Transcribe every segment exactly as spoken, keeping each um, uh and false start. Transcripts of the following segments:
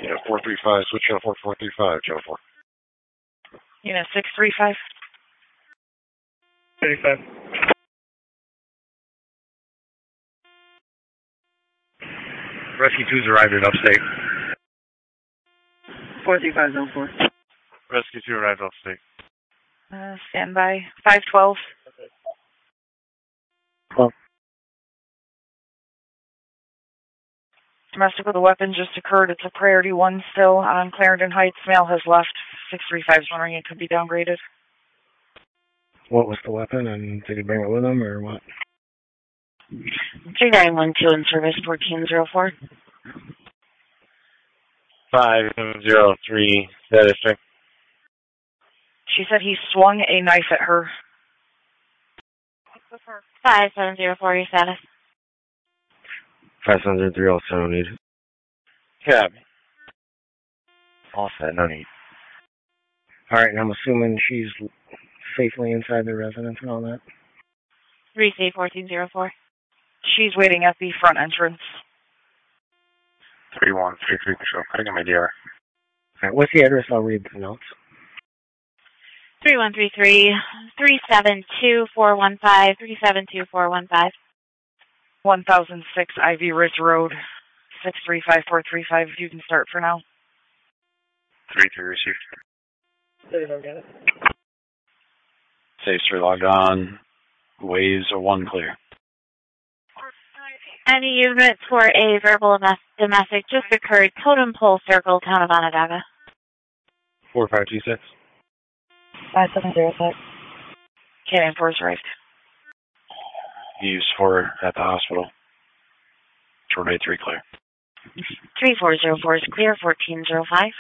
Yeah, four three five, switch channel four, four three five, channel four. Unit six three five. thirty-five. Rescue two's arrived at upstate. four three five zone four. Rescue two arrived upstate. Uh, stand by. five twelve. twelve. Domestic with a weapon just occurred. It's a priority one still on Clarendon Heights. Male has left. six three five is wondering it could be downgraded. What was the weapon, and did he bring it with him, or what? three nine one two in service, fourteen zero four. five zero three, status check. She said he swung a knife at her. five seven zero four, your status. five seven zero three, also no need. Cab. All set, no need. All right, and I'm assuming she's safely inside the residence and all that? three C fourteen zero four. She's waiting at the front entrance. three one three three, show. I got my D R. All right, what's the address? I'll read the notes. three one three three, three seven two four one five, three seven two four one five. one thousand six Ivy Ridge Road, six three five four three five. You can start for now. three three received. thirty-five, got it. Safe three logged on. Waves are one clear. Any units for a verbal domestic just occurred. Totem Pole Circle, town of Onondaga. four five two six. five seven zero six. Canyon Force arrived. Use four at the hospital. Short eight three clear. three four zero four is clear, fourteen zero five.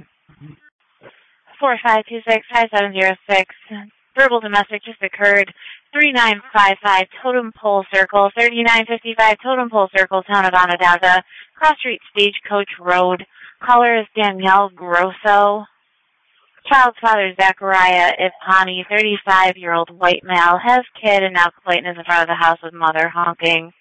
four five two six, five seven zero six. Verbal domestic just occurred. three nine five five Totem Pole Circle, thirty-nine fifty-five Totem Pole Circle, town of Onondaga. Cross Street Stagecoach Road. Caller is Danielle Grosso. Child's father, Zachariah Ipani, thirty-five-year-old white male, has kid and now Clayton is in front of the house with mother honking.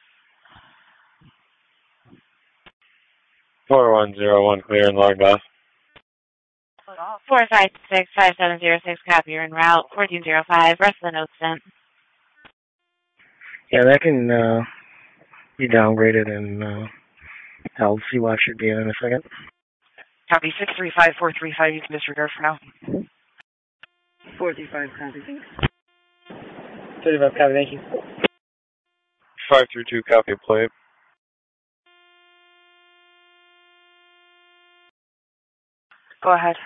four one zero one clear and logged off. four five six, five seven zero six, copy, you're en route. fourteen zero five, rest of the notes sent. Yeah, that can uh, be downgraded, and uh, I'll see what should be in in a second. Copy six three five four three five. You can disregard for now. four three five, copy. thirty-five, copy, thank you. five three two, copy of plate. Go ahead.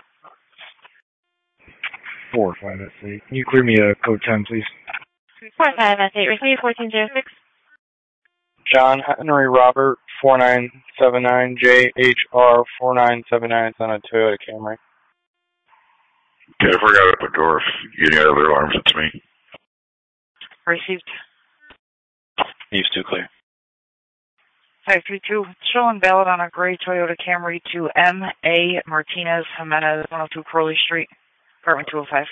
four five S eight. Can you clear me a code ten, please? four five S eight, receive fourteen zero six. John Henry Robert, four nine seven nine, J H R four nine seven nine. It's on a Toyota Camry. Okay, if we got up a door, if you get any other alarms, it's me. Received. Use two clear. five three two. Showing valid on a gray Toyota Camry to M A Martinez Jimenez, one oh two Crowley Street, apartment two oh five.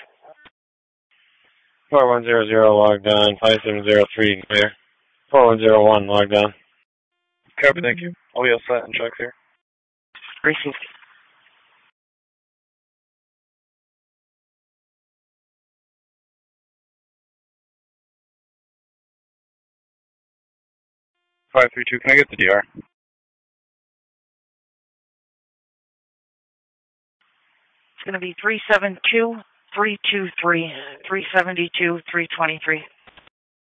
four one zero zero logged on. five seven zero three clear. four one zero one logged on. Copy, thank you. I'll be all set and check here. Received. five three two, can I get the D R? It's going to be three seven two, three two three, three seven two, three two three.